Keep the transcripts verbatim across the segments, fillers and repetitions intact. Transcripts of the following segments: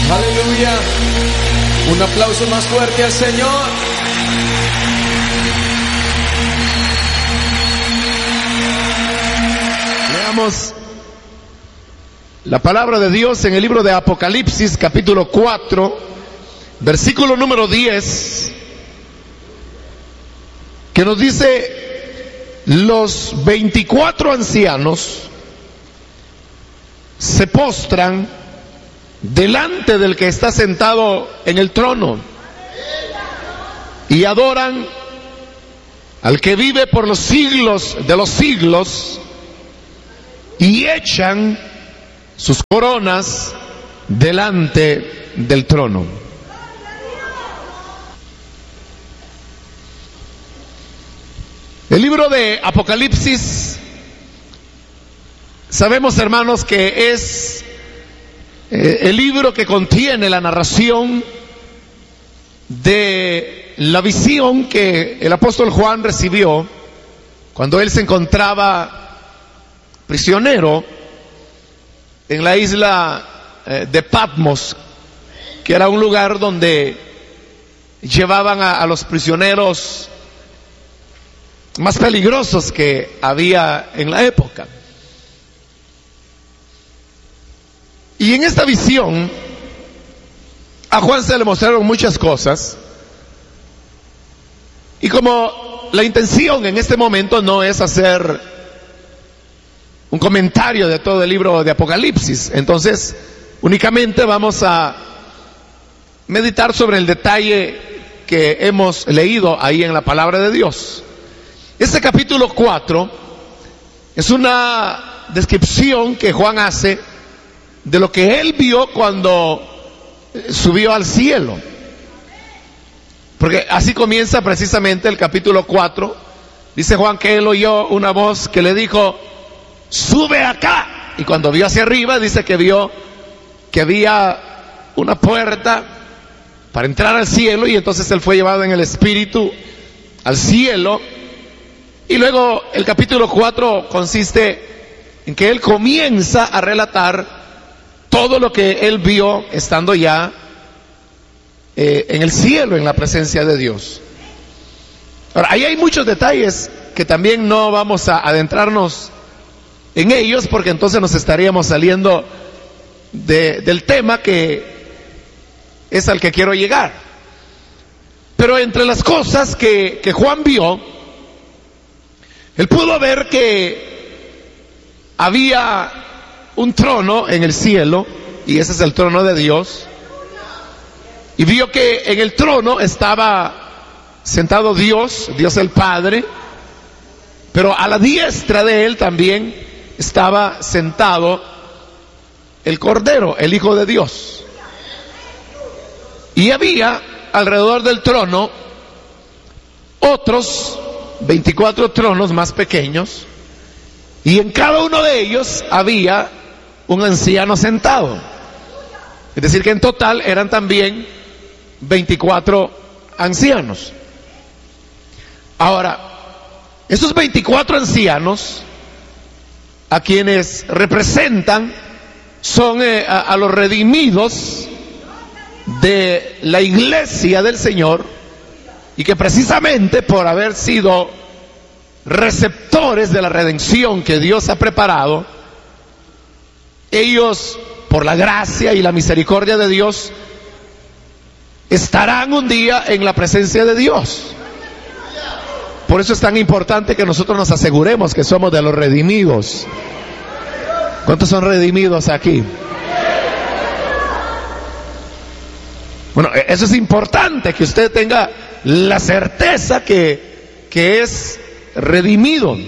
Aleluya. Un aplauso más fuerte al Señor. Leamos la palabra de Dios en el libro de Apocalipsis, capítulo cuatro, versículo número diez, que nos dice: los veinticuatro ancianos se postran delante del que está sentado en el trono y adoran al que vive por los siglos de los siglos, y echan sus coronas delante del trono. El libro de Apocalipsis, sabemos, hermanos, que es eh, el libro que contiene la narración de la visión que el apóstol Juan recibió cuando él se encontraba prisionero en la isla eh, de Patmos, que era un lugar donde llevaban a, a los prisioneros más peligrosos que había en la época. Y en esta visión a Juan se le mostraron muchas cosas, y como la intención en este momento no es hacer un comentario de todo el libro de Apocalipsis, entonces únicamente vamos a meditar sobre el detalle que hemos leído ahí en la palabra de Dios. Este capítulo cuatro es una descripción que Juan hace de lo que él vio cuando subió al cielo, porque así comienza precisamente el capítulo cuatro. Dice Juan que él oyó una voz que le dijo: sube acá. Y cuando vio hacia arriba, dice que vio que había una puerta para entrar al cielo, y entonces él fue llevado en el espíritu al cielo. Y luego el capítulo cuatro consiste en que él comienza a relatar todo lo que él vio estando ya eh, en el cielo, en la presencia de Dios. Ahora, ahí hay muchos detalles que también no vamos a adentrarnos en ellos, porque entonces nos estaríamos saliendo de, del tema que es al que quiero llegar. Pero entre las cosas que, que Juan vio, él pudo ver que había un trono en el cielo, y ese es el trono de Dios, y vio que en el trono estaba sentado Dios, Dios el Padre, pero a la diestra de él también estaba sentado el Cordero, el Hijo de Dios. Y había alrededor del trono otros veinticuatro tronos más pequeños, y en cada uno de ellos había un anciano sentado. Es decir, que en total eran también veinticuatro ancianos. Ahora, estos veinticuatro ancianos, a quienes representan, son eh, a, a los redimidos de la iglesia del Señor, y que precisamente por haber sido receptores de la redención que Dios ha preparado, ellos, por la gracia y la misericordia de Dios, estarán un día en la presencia de Dios. Por eso es tan importante que nosotros nos aseguremos que somos de los redimidos. ¿Cuántos son redimidos aquí? Bueno, eso es importante, que usted tenga la certeza que, que es redimido.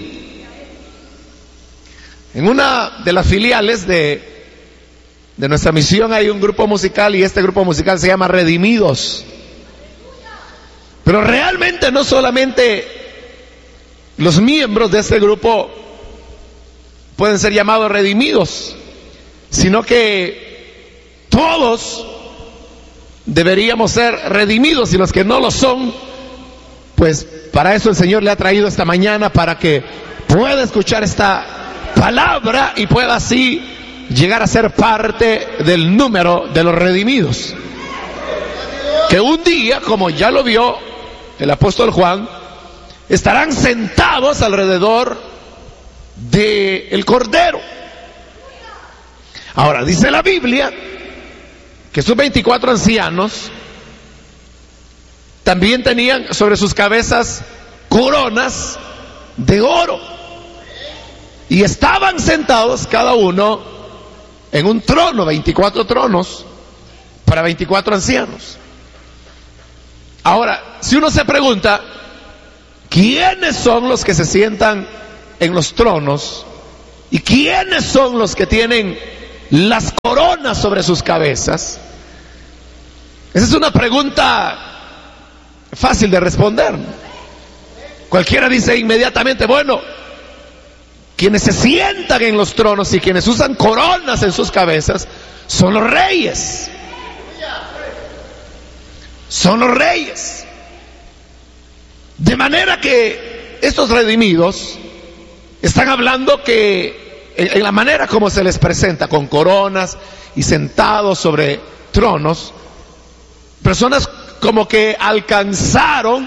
En una de las filiales de, de nuestra misión hay un grupo musical, y este grupo musical se llama Redimidos. Pero realmente no solamente los miembros de este grupo pueden ser llamados redimidos, sino que todos deberíamos ser redimidos, y los que no lo son, pues para eso el Señor le ha traído esta mañana, para que pueda escuchar esta palabra y pueda así llegar a ser parte del número de los redimidos. Que un día, como ya lo vio el apóstol Juan, estarán sentados alrededor del Cordero. Ahora, dice la Biblia que esos veinticuatro ancianos también tenían sobre sus cabezas coronas de oro. Y estaban sentados cada uno en un trono, veinticuatro tronos para veinticuatro ancianos. Ahora, si uno se pregunta, ¿quiénes son los que se sientan en los tronos? ¿Y quiénes son los que tienen las coronas sobre sus cabezas? Esa es una pregunta fácil de responder. Cualquiera dice inmediatamente, bueno, quienes se sientan en los tronos y quienes usan coronas en sus cabezas son los reyes. Son los reyes. De manera que estos redimidos están hablando que en la manera como se les presenta, con coronas y sentados sobre tronos, personas como que alcanzaron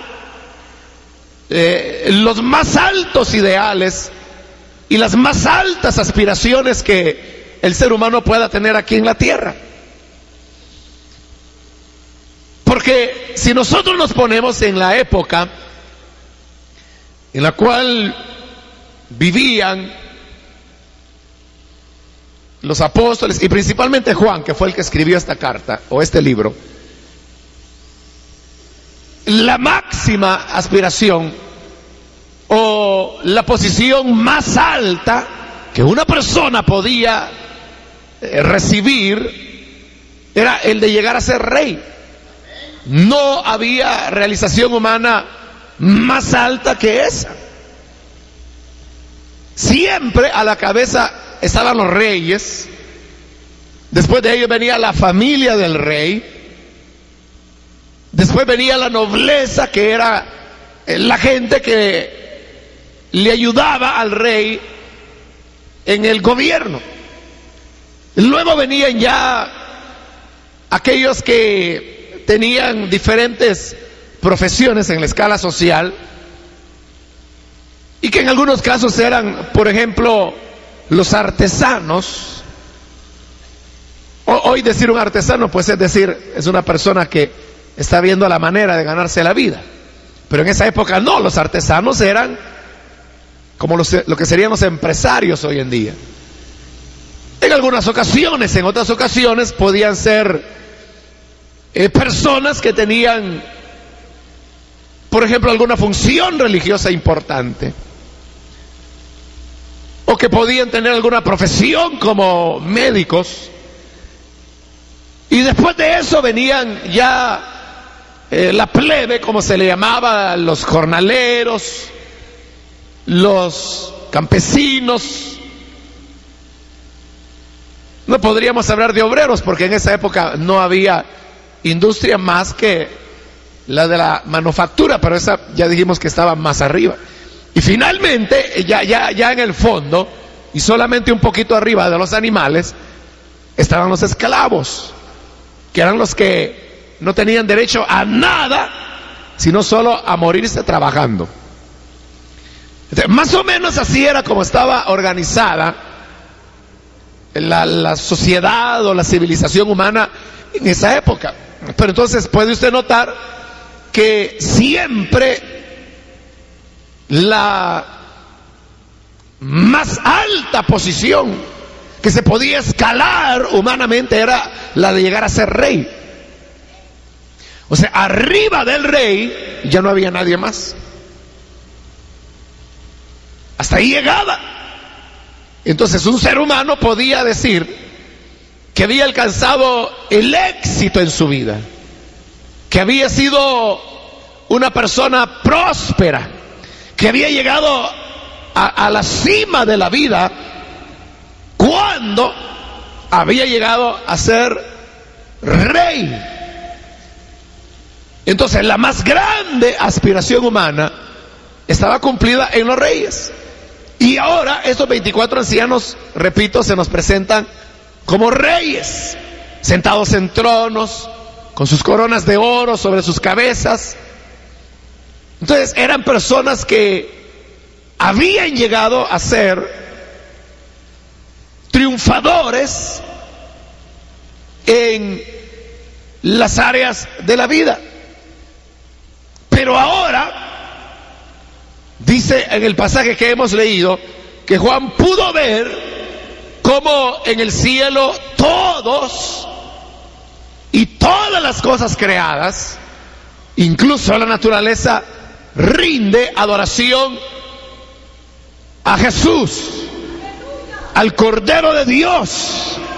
eh, los más altos ideales y las más altas aspiraciones que el ser humano pueda tener aquí en la tierra. Porque si nosotros nos ponemos en la época en la cual vivían los apóstoles, y principalmente Juan, que fue el que escribió esta carta o este libro, la máxima aspiración o la posición más alta que una persona podía eh, recibir era el de llegar a ser rey. No había realización humana más alta que esa. Siempre a la cabeza estaban los reyes, después de ellos venía la familia del rey, después venía la nobleza, que era la gente que le ayudaba al rey en el gobierno. Luego venían ya aquellos que tenían diferentes profesiones en la escala social y que en algunos casos eran, por ejemplo, los artesanos. Hoy decir un artesano, pues es decir, es una persona que está viendo la manera de ganarse la vida. Pero en esa época no, los artesanos eran como los, lo que serían los empresarios hoy en día. En algunas ocasiones, en otras ocasiones podían ser eh, personas que tenían, por ejemplo, alguna función religiosa importante, o que podían tener alguna profesión como médicos. Y después de eso venían ya eh, la plebe, como se le llamaba, los jornaleros, los campesinos. No podríamos hablar de obreros porque en esa época no había industria más que la de la manufactura, pero esa ya dijimos que estaba más arriba. Y finalmente, ya, ya, ya en el fondo, y solamente un poquito arriba de los animales, estaban los esclavos, que eran los que no tenían derecho a nada, sino solo a morirse trabajando. Entonces, más o menos así era como estaba organizada la, la sociedad o la civilización humana en esa época. Pero entonces puede usted notar que siempre la más alta posición que se podía escalar humanamente era la de llegar a ser rey. O sea, arriba del rey ya no había nadie más. Hasta ahí llegaba. Entonces un ser humano podía decir que había alcanzado el éxito en su vida, que había sido una persona próspera, que había llegado a, a la cima de la vida cuando había llegado a ser rey. Entonces la más grande aspiración humana estaba cumplida en los reyes. Y ahora estos veinticuatro ancianos, repito, se nos presentan como reyes, sentados en tronos, con sus coronas de oro sobre sus cabezas. Entonces eran personas que habían llegado a ser triunfadores en las áreas de la vida. Pero ahora, dice en el pasaje que hemos leído, que Juan pudo ver cómo en el cielo todos y todas las cosas creadas, incluso la naturaleza, rinde adoración a Jesús, al Cordero de Dios,